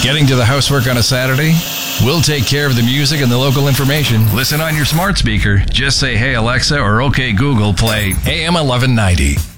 Getting to the housework on a Saturday? We'll take care of the music and the local information. Listen on your smart speaker. Just say, "Hey Alexa," or "Okay Google, play AM 1190.